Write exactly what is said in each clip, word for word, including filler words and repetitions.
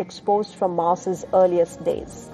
exposed from Mars's earliest days.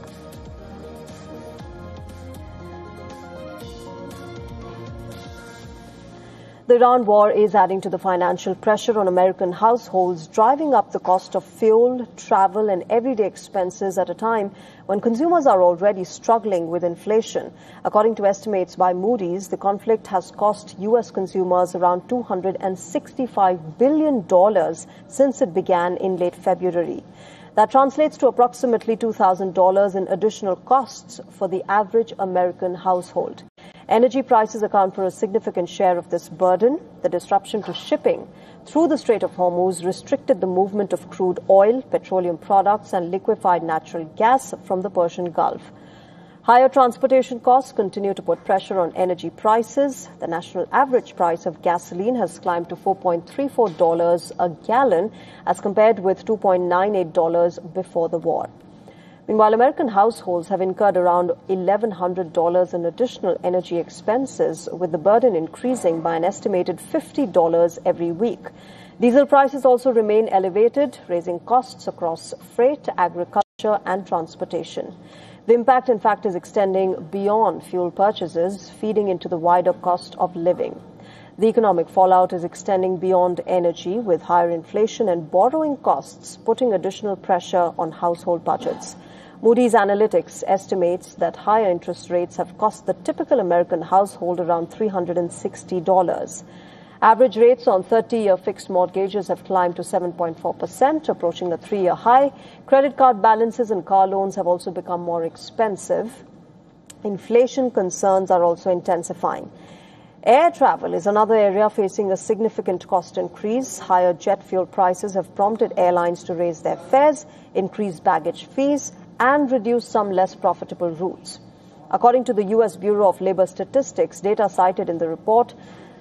The Iran war is adding to the financial pressure on American households, driving up the cost of fuel, travel and everyday expenses at a time when consumers are already struggling with inflation. According to estimates by Moody's, the conflict has cost U S consumers around two hundred sixty-five billion dollars since it began in late February. That translates to approximately two thousand dollars in additional costs for the average American household. Energy prices account for a significant share of this burden. The disruption to shipping through the Strait of Hormuz restricted the movement of crude oil, petroleum products and liquefied natural gas from the Persian Gulf. Higher transportation costs continue to put pressure on energy prices. The national average price of gasoline has climbed to four point three four dollars a gallon as compared with two point nine eight dollars before the war. Meanwhile, American households have incurred around eleven hundred dollars in additional energy expenses, with the burden increasing by an estimated fifty dollars every week. Diesel prices also remain elevated, raising costs across freight, agriculture and transportation. The impact, in fact, is extending beyond fuel purchases, feeding into the wider cost of living. The economic fallout is extending beyond energy, with higher inflation and borrowing costs putting additional pressure on household budgets. Moody's Analytics estimates that higher interest rates have cost the typical American household around three hundred sixty dollars. Average rates on thirty-year fixed mortgages have climbed to seven point four percent, approaching a three-year high. Credit card balances and car loans have also become more expensive. Inflation concerns are also intensifying. Air travel is another area facing a significant cost increase. Higher jet fuel prices have prompted airlines to raise their fares, increase baggage fees, and reduce some less profitable routes. According to the U S Bureau of Labor Statistics, data cited in the report,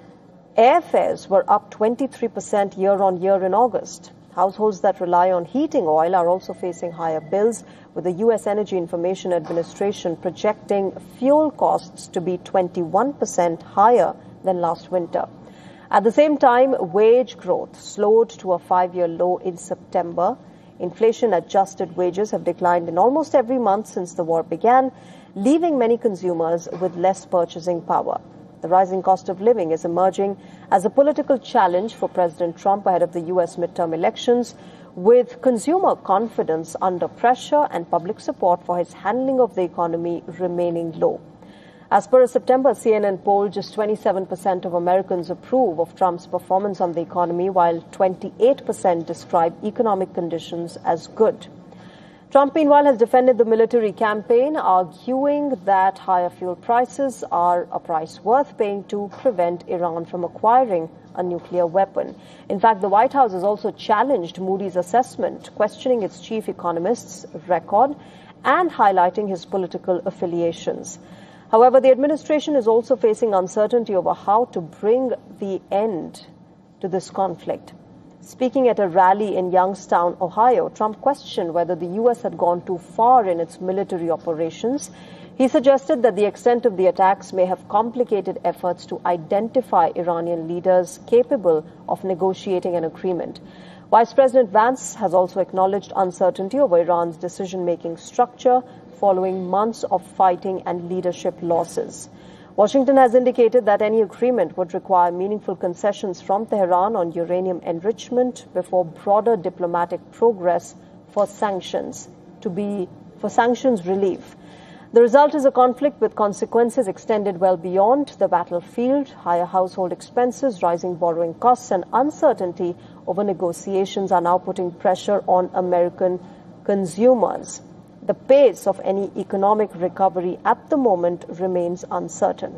airfares were up twenty-three percent year-on-year in August. Households that rely on heating oil are also facing higher bills, with the U S Energy Information Administration projecting fuel costs to be twenty-one percent higher than last winter. At the same time, wage growth slowed to a five-year low in September. Inflation-adjusted wages have declined in almost every month since the war began, leaving many consumers with less purchasing power. The rising cost of living is emerging as a political challenge for President Trump ahead of the U S midterm elections, with consumer confidence under pressure and public support for his handling of the economy remaining low. As per a September C N N poll, just twenty-seven percent of Americans approve of Trump's performance on the economy, while twenty-eight percent describe economic conditions as good. Trump, meanwhile, has defended the military campaign, arguing that higher fuel prices are a price worth paying to prevent Iran from acquiring a nuclear weapon. In fact, the White House has also challenged Moody's assessment, questioning its chief economist's record and highlighting his political affiliations. However, the administration is also facing uncertainty over how to bring the end to this conflict. Speaking at a rally in Youngstown, Ohio, Trump questioned whether the U S had gone too far in its military operations. He suggested that the extent of the attacks may have complicated efforts to identify Iranian leaders capable of negotiating an agreement. Vice President Vance has also acknowledged uncertainty over Iran's decision-making structure following months of fighting and leadership losses. Washington has indicated that any agreement would require meaningful concessions from Tehran on uranium enrichment before broader diplomatic progress for sanctions to be for sanctions relief. The result is a conflict with consequences extended well beyond the battlefield. Higher household expenses, rising borrowing costs, and uncertainty over negotiations are now putting pressure on American consumers. The pace of any economic recovery at the moment remains uncertain.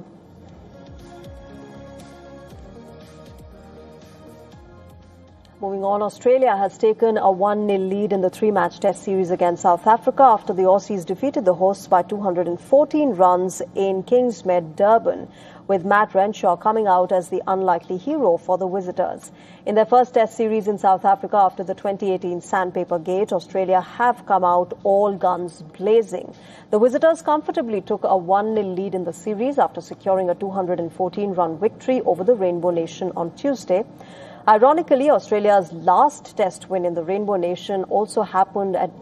Moving on, Australia has taken a one nil lead in the three-match test series against South Africa after the Aussies defeated the hosts by two hundred fourteen runs in Kingsmead, Durban, with Matt Renshaw coming out as the unlikely hero for the visitors. In their first test series in South Africa after the twenty eighteen Sandpaper Gate, Australia have come out all guns blazing. The visitors comfortably took a one nil lead in the series after securing a two hundred fourteen run victory over the Rainbow Nation on Tuesday. Ironically, Australia's last test win in the Rainbow Nation also happened at